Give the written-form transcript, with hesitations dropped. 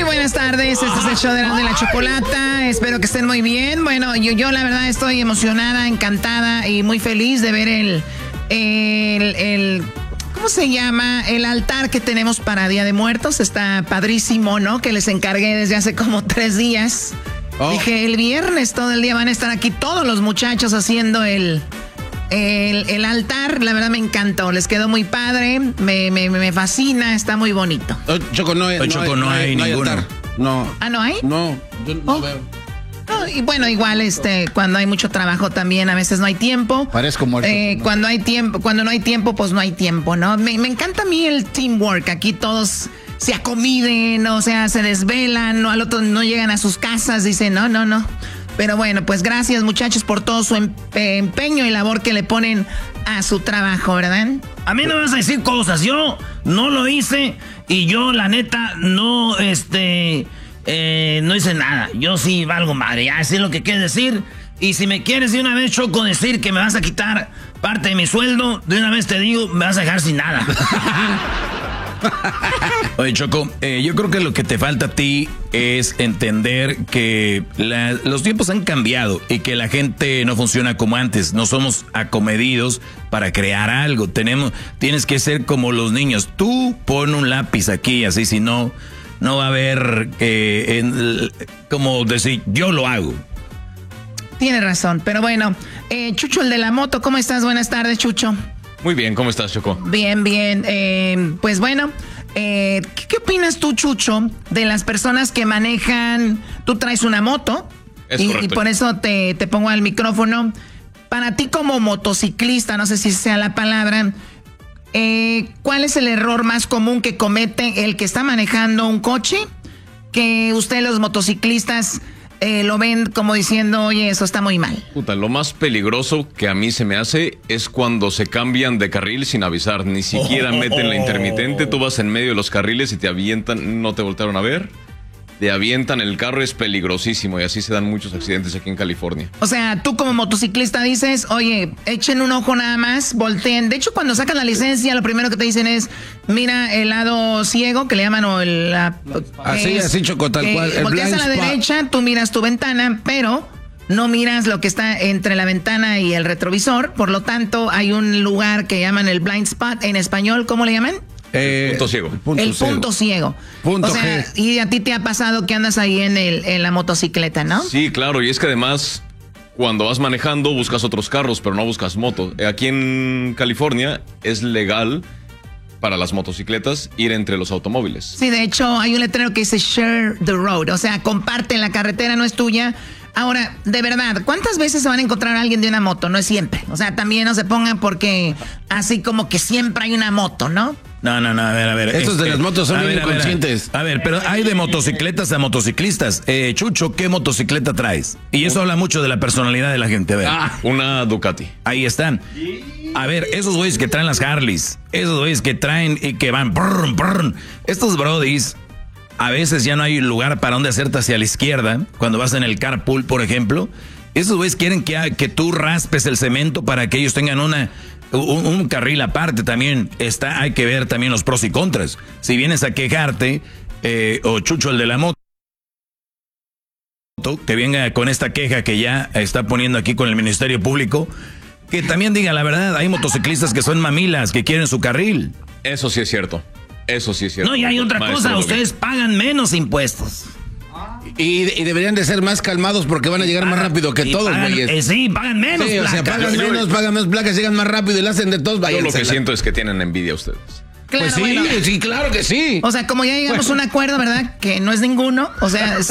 buenas tardes, este es el show de la Chocolata, espero que estén muy bien. Bueno, yo la verdad estoy emocionada, encantada y muy feliz de ver el ¿cómo se llama? El altar que tenemos para Día de Muertos, está padrísimo, ¿no? Que les encargué desde hace como 3 días. Dije, el viernes todo el día van a estar aquí todos los muchachos haciendo el altar. La verdad me encantó, les quedó muy padre, me fascina, está muy bonito. Choco, no hay ninguno. altar. No. ¿Ah, no hay? No, yo no veo. No, y bueno, igual cuando hay mucho trabajo también a veces no hay tiempo. Parezco muerto. Cuando no hay tiempo, pues no hay tiempo, ¿no? Me encanta a mí el teamwork. Aquí todos se acomiden, o sea, se desvelan, no, al otro no llegan a sus casas, dicen, no. Pero bueno, pues gracias muchachos por todo su empeño y labor que le ponen a su trabajo, ¿verdad? A mí no me vas a decir cosas, yo no lo hice y yo la neta no hice nada. Yo sí valgo madre, ya sé lo que quieres decir. Y si me quieres de una vez, Choco, decir que me vas a quitar parte de mi sueldo, de una vez te digo, me vas a dejar sin nada. Oye, Choco, yo creo que lo que te falta a ti es entender que los tiempos han cambiado y que la gente no funciona como antes. No somos acomedidos para crear algo. Tienes que ser como los niños. Tú pon un lápiz aquí, así, si no va a haber como decir, yo lo hago. Tiene razón, pero bueno, Chucho, el de la moto, ¿cómo estás? Buenas tardes, Chucho. Muy bien, ¿cómo estás, Choco? Bien. Pues bueno, ¿qué opinas tú, Chucho, de las personas que manejan? Tú traes una moto y por eso te pongo al micrófono. Para ti como motociclista, no sé si sea la palabra, ¿cuál es el error más común que comete el que está manejando un coche? Que ustedes los motociclistas lo ven como diciendo, oye, eso está muy mal. Lo más peligroso que a mí se me hace es cuando se cambian de carril sin avisar. Ni siquiera meten la intermitente. Tú vas en medio de los carriles y te avientan, no te voltearon a ver. Te avientan el carro, es peligrosísimo y así se dan muchos accidentes aquí en California. O sea, tú como motociclista dices, oye, echen un ojo nada más, volteen. De hecho, cuando sacan la licencia, lo primero que te dicen es, mira el lado ciego, que le llaman, o así, Choco, tal cual. Volteas a la derecha, tú miras tu ventana, pero no miras lo que está entre la ventana y el retrovisor. Por lo tanto, hay un lugar que llaman el blind spot. En español, ¿cómo le llaman? Punto ciego. Punto ciego. Punto o sea, G. Y a ti te ha pasado que andas ahí en la motocicleta, ¿no? Sí, claro, y es que además, cuando vas manejando, buscas otros carros, pero no buscas moto. Aquí en California es legal para las motocicletas ir entre los automóviles. Sí, de hecho, hay un letrero que dice share the road, o sea, comparte la carretera, no es tuya. Ahora, de verdad, ¿cuántas veces se van a encontrar a alguien de una moto? No es siempre. O sea, también no se pongan porque así como que siempre hay una moto, ¿no? No, a ver. Estos de las motos son bien inconscientes. A ver, pero hay de motocicletas a motociclistas. Chucho, ¿qué motocicleta traes? Y eso habla mucho de la personalidad de la gente. A ver. Una Ducati. Ahí están. A ver, esos güeyes que traen las Harleys, esos güeyes que traen y que van brr, brr, estos brodis, a veces ya no hay lugar para donde hacerte hacia la izquierda, cuando vas en el carpool, por ejemplo. Esos güeyes quieren que tú raspes el cemento para que ellos tengan un carril aparte. También hay que ver también los pros y contras. Si vienes a quejarte, o Chucho, el de la moto, que venga con esta queja que ya está poniendo aquí con el Ministerio Público, que también diga la verdad. Hay motociclistas que son mamilas, que quieren su carril. Eso sí es cierto. No, y hay otra cosa, ustedes pagan menos impuestos. Y deberían de ser más calmados porque van a llegar más rápido que todos, güeyes. Sí, pagan menos placas. O sea, pagan menos placas, llegan más rápido y la hacen de todos. Yo lo que siento es que tienen envidia ustedes. Claro, pues sí, bueno. Sí, claro que sí. O sea, como ya llegamos a un acuerdo, ¿verdad? Que no es ninguno, o sea...